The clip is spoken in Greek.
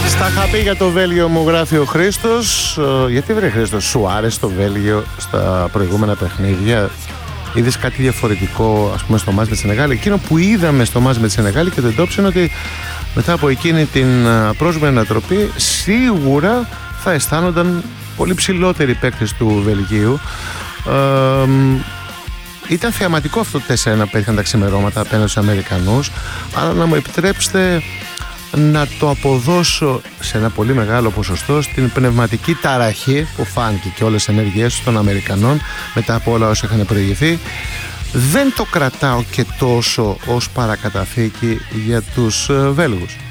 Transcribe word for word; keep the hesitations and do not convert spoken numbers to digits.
Στα είχα πει για το Βέλγιο, μου γράφει ο Χρήστος. Γιατί βρε Χρήστος, σου άρεσε το Βέλγιο στα προηγούμενα παιχνίδια? Είδες κάτι διαφορετικό, ας πούμε, στο μάτς με τη Σενεγάλη? Εκείνο που είδαμε στο μάτς με τη Σενεγάλη και το εντόπισε είναι ότι μετά από εκείνη την πρόσμενη ανατροπή σίγουρα θα αισθάνονταν πολύ ψηλότεροι παίκτες του Βελγίου. Ε, ήταν θεαματικό αυτό το τέσσερα ένα που πέτυχαν τα ξημερώματα απέναντι στους Αμερικανούς, αλλά να μου επιτρέψετε να το αποδώσω σε ένα πολύ μεγάλο ποσοστό στην πνευματική ταραχή που φάνηκε και όλες τις ενέργειές των Αμερικανών μετά από όλα όσα είχαν προηγηθεί. Δεν το κρατάω και τόσο ως παρακαταθήκη για τους Βέλγους.